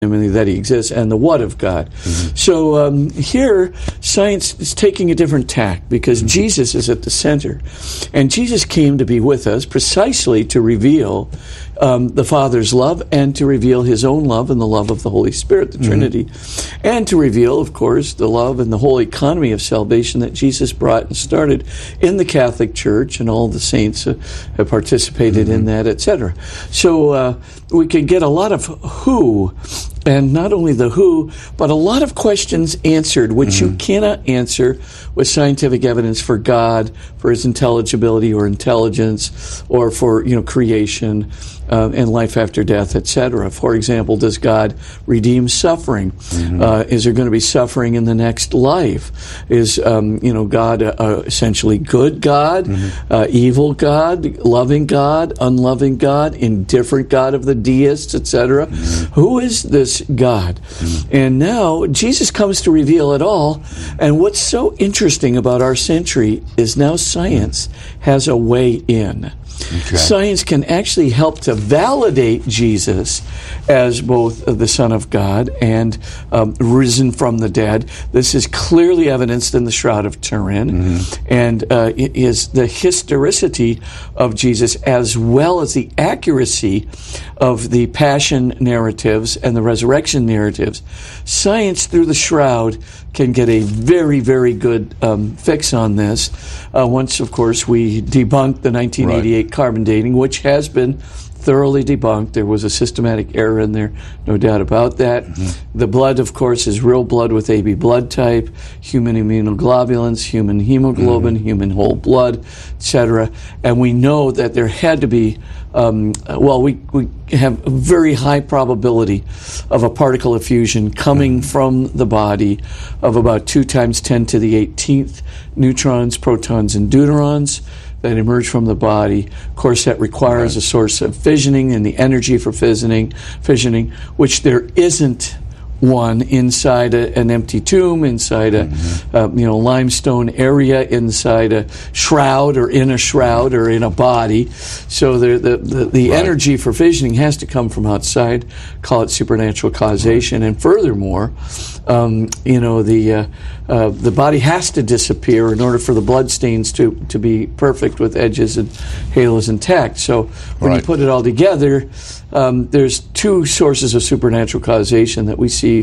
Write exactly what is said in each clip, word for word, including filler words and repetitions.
that he exists, and the what of God. Mm-hmm. So um, here, science is taking a different tack because mm-hmm. Jesus is at the center. And Jesus came to be with us precisely to reveal um, the Father's love and to reveal his own love and the love of the Holy Spirit, the mm-hmm. Trinity, and to reveal, of course, the love and the whole economy of salvation that Jesus brought and started in the Catholic Church, and all the saints uh, have participated mm-hmm. in that, et cetera. So uh, we can get a lot of who, and not only the who, but a lot of questions answered, which mm-hmm. you cannot answer with scientific evidence for God, for his intelligibility or intelligence, or for, you know, creation uh, and life after death, et cetera. For example, does God redeem suffering? Mm-hmm. Uh, is there going to be suffering in the next life? Is, um, you know, God uh, uh, essentially good God, mm-hmm. uh, evil God, loving God, unloving God, indifferent God of the deists, et cetera? Mm-hmm. Who is this God? Mm-hmm. And now Jesus comes to reveal it all. And what's so interesting about our century is now science has a way in. Okay. Science can actually help to validate Jesus as both the Son of God and um, risen from the dead. This is clearly evidenced in the Shroud of Turin, mm-hmm. and uh, it is the historicity of Jesus as well as the accuracy of the passion narratives and the resurrection narratives. Science, through the Shroud, can get a very, very good um, fix on this. Uh, once, of course, we debunked the nineteen eighty-eight right. carbon dating, which has been thoroughly debunked. There was a systematic error in there, no doubt about that. Mm-hmm. The blood, of course, is real blood with A B blood type, human immunoglobulins, human hemoglobin, mm-hmm. human whole blood, et cetera. And we know that there had to be, um, well, we, we have a very high probability of a particle effusion coming mm-hmm. from the body of about two times ten to the eighteenth neutrons, protons, and deuterons that emerge from the body. Of course, that requires right. a source of fissioning and the energy for fissioning, fissioning, which there isn't one inside a, an empty tomb, inside a mm-hmm. uh, you know limestone area, inside a shroud, or in a shroud, or in a body. So the the, the, the right. energy for fissioning has to come from outside. Call it supernatural causation. Right. And furthermore, um, you know the uh, uh, the body has to disappear in order for the blood stains to to be perfect with edges and halos intact. So when right. you put it all together, um, there's two sources of supernatural causation that we see,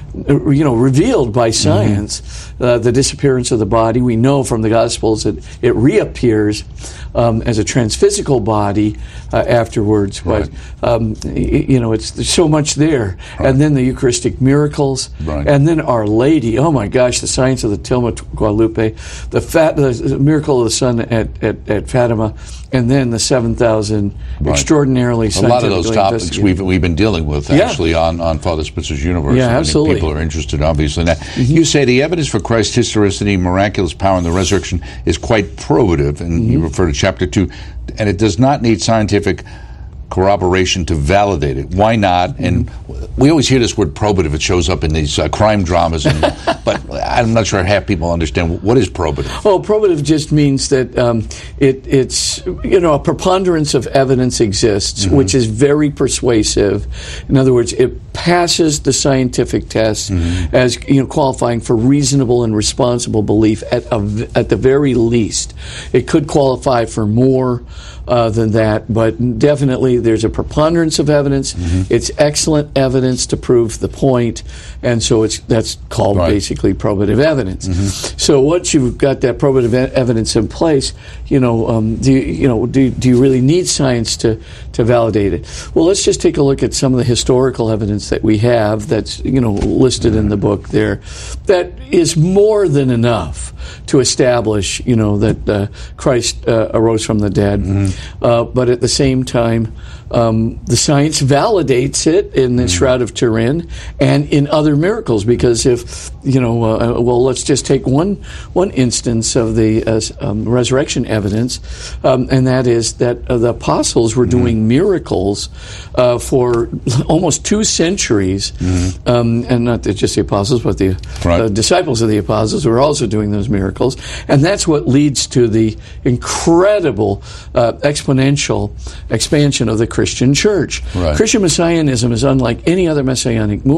you know, revealed by science. Mm-hmm. Uh, the disappearance of the body. We know from the Gospels that it reappears um, as a transphysical body uh, afterwards. Right. But um, you know, it's there's so much there. Right. And then the Eucharistic miracles, right. and then Our Lady. Oh my gosh, the science of the Tilma Guadalupe, the, fat, the miracle of the sun at, at, at Fatima, and then the seven thousand right. extraordinarily scientifically a lot of those topics we've we've been dealing with actually yeah. on, on Father Spitzer's Universe. Yeah, I mean, absolutely. People are interested, obviously, in that. Mm-hmm. You say the evidence for Christ's historicity, miraculous power, and the resurrection is quite probative, and mm-hmm. you refer to chapter two, and it does not need scientific corroboration to validate it. Why not? Mm-hmm. And we always hear this word probative. It shows up in these uh, crime dramas, and, but I'm not sure half people understand what is probative. Well, probative just means that um, it, it's, you know, a preponderance of evidence exists, mm-hmm. which is very persuasive. In other words, it passes the scientific test mm-hmm. as, you know, qualifying for reasonable and responsible belief at a, at the very least. It could qualify for more Uh, than that, but definitely there's a preponderance of evidence. Mm-hmm. It's excellent evidence to prove the point, and so it's that's called right. basically probative evidence. Mm-hmm. So once you've got that probative e- evidence in place, you know, um, do you, you know, do do you really need science to to validate it? Well, let's just take a look at some of the historical evidence that we have that's, you know, listed mm-hmm. in the book there. That is more than enough to establish, you know, that uh, Christ uh, arose from the dead. Mm-hmm. Uh, but at the same time, um, the science validates it in the mm. Shroud of Turin and in other miracles. Because if, you know, uh, well, let's just take one one instance of the uh, um, resurrection evidence, um, and that is that uh, the apostles were mm. doing miracles uh, for almost two centuries, mm. um, and not just the apostles, but the right. uh, disciples of the apostles were also doing those miracles, and that's what leads to the incredible uh, exponential expansion of the Christian church. Right. Christian Messianism is unlike any other messianic movement.